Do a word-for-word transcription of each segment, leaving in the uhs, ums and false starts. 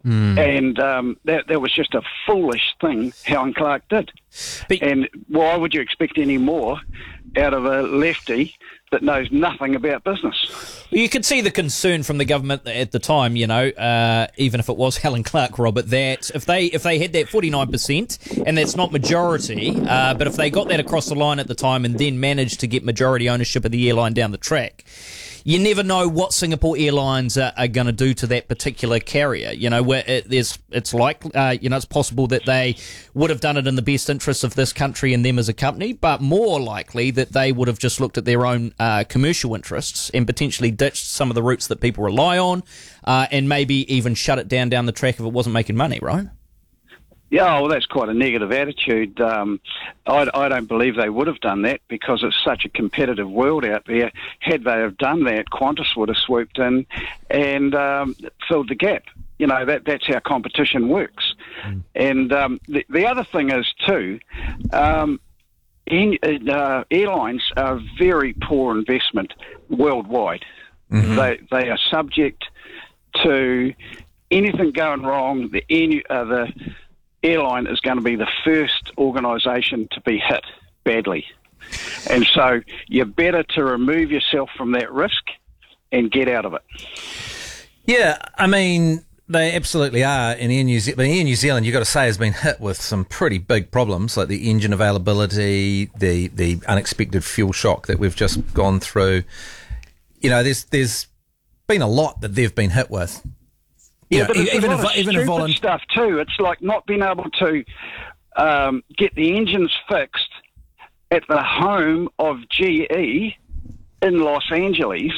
Mm. And um, that, that was just a foolish thing Helen Clark did. But, and why would you expect any more out of a lefty that knows nothing about business? You could see the concern from the government at the time, you know, uh, even if it was Helen Clark, Robert, that if they if they had that forty-nine percent, and that's not majority, uh, but if they got that across the line at the time and then managed to get majority ownership of the airline down the track, you never know what Singapore Airlines are, are going to do to that particular carrier. You know, where it, there's, it's like, uh, you know, it's possible that they would have done it in the best interests of this country and them as a company, but more likely that they would have just looked at their own uh, commercial interests and potentially ditched some of the routes that people rely on, uh, and maybe even shut it down down the track if it wasn't making money, right? Yeah, well, that's quite a negative attitude. Um, I, I don't believe they would have done that because it's such a competitive world out there. Had they have done that, Qantas would have swooped in and um, filled the gap. You know, that that's how competition works. Mm. And um, the, the other thing is, too, um, in, uh, airlines are a very poor investment worldwide. Mm-hmm. They, they are subject to anything going wrong. The, uh, the airline is going to be the first organisation to be hit badly. And so you're better to remove yourself from that risk and get out of it. Yeah, I mean, they absolutely are. In Air New Zealand, Air New Zealand, you've got to say, has been hit with some pretty big problems, like the engine availability, the, the unexpected fuel shock that we've just gone through. You know, there's there's been a lot that they've been hit with. Yeah, know, but it's even a lot if, of even stupid volun- stuff too. It's like not being able to um, get the engines fixed at the home of G E in Los Angeles.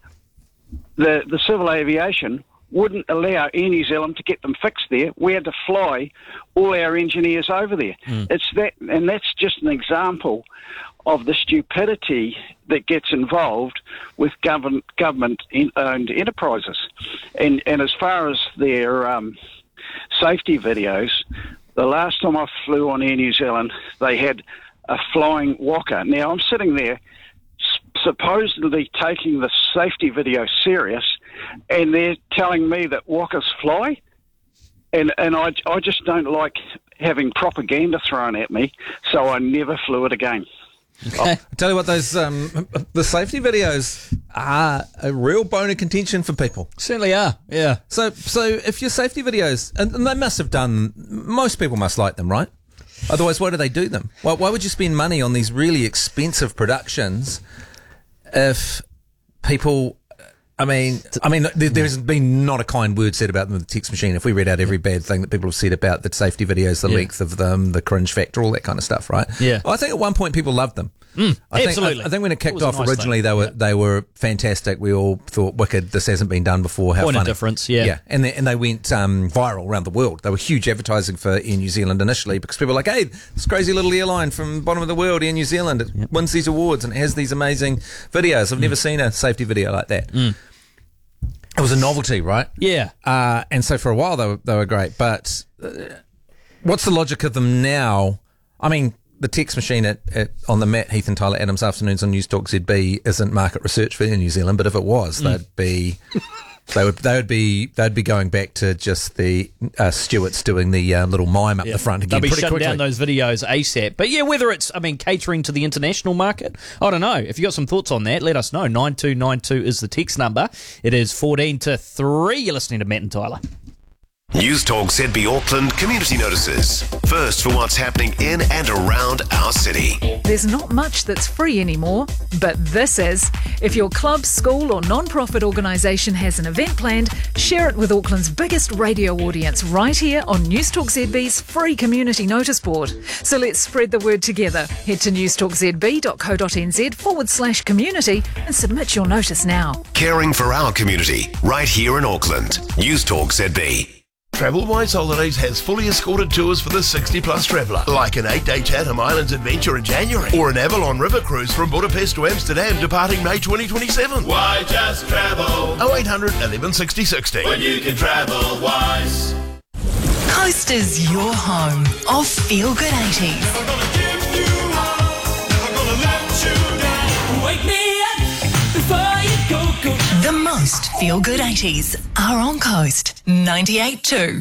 The the civil aviation wouldn't allow Air New Zealand to get them fixed there. We had to fly all our engineers over there. Mm. It's that, and that's just an example of the stupidity that gets involved with government government-owned enterprises. And and as far as their um, safety videos, the last time I flew on Air New Zealand, they had a flying Waka. Now, I'm sitting there supposedly taking the safety video serious, and they're telling me that Wakas fly, and and I, I just don't like having propaganda thrown at me, so I never flew it again. Okay. I tell you what, those um, the safety videos are a real bone of contention for people. Certainly are, yeah. So so if your safety videos, and, and they must have done, most people must like them, right? Otherwise, why do they do them? Why, why would you spend money on these really expensive productions if people... I mean, I mean, there, there's been not a kind word said about them with the text machine. If we read out every bad thing that people have said about the safety videos, the yeah. length of them, the cringe factor, all that kind of stuff, right? Yeah. I think at one point people loved them. Mm, I absolutely. Think, I, I think when it kicked it off nice originally, thing. they were yeah. they were fantastic. We all thought, wicked, this hasn't been done before. How Point funny. of difference, yeah. Yeah, and they, and they went um, viral around the world. They were huge advertising for Air New Zealand initially because people were like, hey, this crazy little airline from the bottom of the world, Air New Zealand, it yep. wins these awards and it has these amazing videos. I've mm. never seen a safety video like that. Mm. It was a novelty, right? Yeah. Uh, and so for a while they were, they were great. But uh, what's the logic of them now? I mean, the text machine at, at on the Matt Heath and Tyler Adams afternoons on News Talk Z B isn't market research for New Zealand, but if it was, mm. they'd be they would they would be they'd be going back to just the uh, Stewarts doing the uh, little mime up yeah. the front again. They'll be pretty shutting quickly. down those videos ASAP. But yeah, whether it's I mean catering to the international market, I don't know. If you got some thoughts on that, let us know. Nine two nine two is the text number. It is fourteen to three. You're listening to Matt and Tyler. News Talk Z B Auckland community notices. First for what's happening in and around our city. There's not much that's free anymore, but this is. If your club, school or non-profit organisation has an event planned, share it with Auckland's biggest radio audience right here on News Talk Z B's free community notice board. So let's spread the word together. Head to newstalkzb.co.nz forward slash community and submit your notice now. Caring for our community right here in Auckland. News Talk Z B. TravelWise Holidays has fully escorted tours for the sixty plus traveller, like an eight-day Chatham Islands adventure in January, or an Avalon River cruise from Budapest to Amsterdam departing May twenty twenty-seven. Why just travel? oh eight hundred, eleven sixty, sixty. When you can travel wise. Coast is your home of Feel Good eighties. Never gonna give you up, never gonna let you down. Wake me up before you go, go. The most Feel Good eighties are on Coast ninety-eight point two.